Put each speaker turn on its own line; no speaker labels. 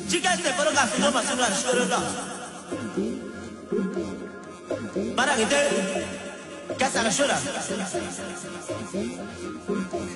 Jika este poro kasino masuk luar suara dah. Barang itu kasar suara.